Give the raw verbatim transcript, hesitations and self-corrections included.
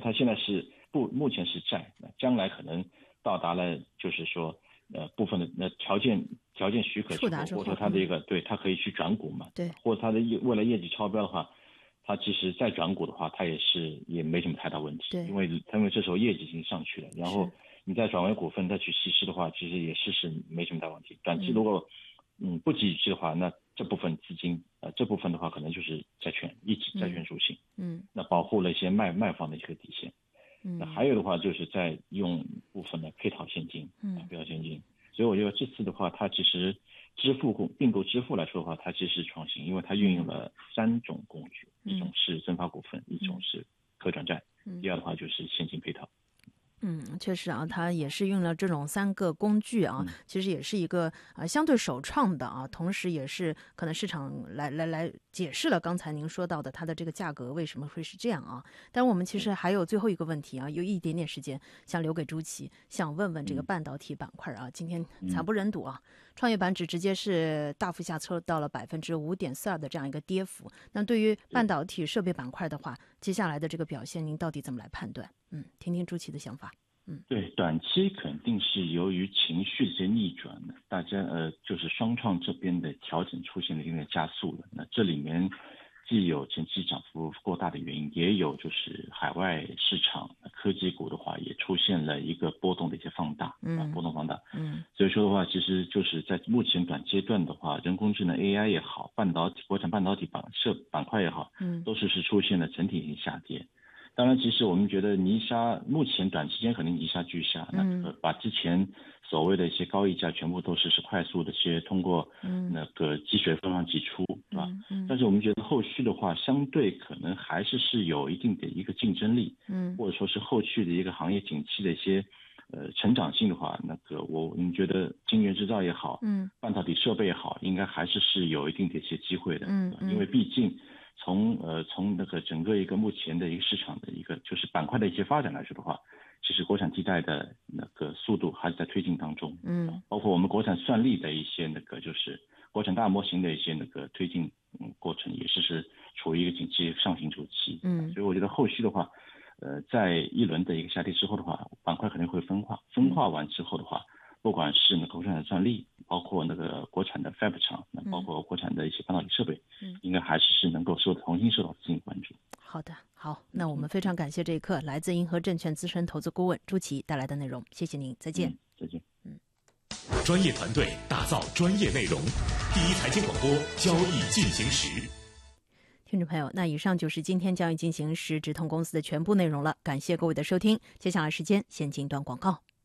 它现在是不目前是债，将来可能到达了就是说呃部分的那条件条件许可之后，或者说它的一个、嗯、对它可以去转股嘛， 对， 或者它的未来业绩超标的话，它其实再转股的话，它也是也没什么太大问题， 对， 因为因为这时候业绩已经上去了，然后你再转为股份再去稀释的话，其实也是是没什么大问题。短期如果嗯不急于期的话，那这部分资金呃这部分的话可能就是债券一级债券属性， 嗯， 那保护了一些卖卖方的一个底线。 嗯， 那还有的话就是在用部分的配套现金，嗯，配套现金。所以我觉得这次的话，它其实支付并购支付来说的话，它其实是创新，因为它运用了三种工具，嗯、一种是增发股份，嗯、一种是可转债，嗯、第二的话就是现金配套。 嗯，确实啊，它也是用了这种三个工具啊，嗯、其实也是一个呃相对首创的啊，同时也是可能市场来来来解释了刚才您说到的它的这个价格为什么会是这样啊。但我们其实还有最后一个问题啊，有一点点时间想留给朱琦，想问问这个半导体板块啊，今天惨不忍睹啊，创业板指直接是大幅下挫到了百分之五点四二的这样一个跌幅。那对于半导体设备板块的话，接下来的这个表现，您到底怎么来判断？嗯，听听朱琦的想法。嗯， 对，短期肯定是由于情绪的一些逆转，大家呃就是双创这边的调整出现了一定的加速了。那这里面既有前期涨幅过大的原因，也有就是海外市场科技股的话也出现了一个波动的一些放大，嗯，啊、波动放大，嗯，所以说的话，其实就是在目前短阶段的话，人工智能 A I 也好，半导体国产半导体板设板块也好，嗯，都是是出现了整体性下跌。当然，其实我们觉得泥沙目前短期间可能泥沙俱下，那个把之前所谓的一些高溢价全部都是是快速的些通过那个积水分上挤出，对吧？但是我们觉得后续的话，相对可能还是是有一定的一个竞争力，嗯，或者说是后续的一个行业景气的一些呃成长性的话，那个我我们觉得晶圆制造也好，嗯，半导体设备也好，应该还是是有一定的一些机会的，嗯，因为毕竟。从呃从那个整个一个目前的一个市场的一个就是板块的一些发展来说的话，其实国产替代的那个速度还是在推进当中，嗯，包括我们国产算力的一些那个就是国产大模型的一些那个推进嗯过程也是是处于一个景气上行周期，嗯，所以我觉得后续的话，呃，在一轮的一个下跌之后的话，板块肯定会分化，分化完之后的话。不管是那个国产的算力，包括那个国产的 Fab 厂，那包括国产的一些半导体设备，嗯，应该还是是能够受重新受到资金关注。 好的，好，那我们非常感谢这一刻来自银河证券资深投资顾问朱琦带来的内容，谢谢您，再见。 嗯、再见。 嗯，专业团队打造专业内容，第一财经广播交易进行时。 听众朋友，那以上就是今天交易进行时直通公司的全部内容了，感谢各位的收听。接下来时间先进一段广告。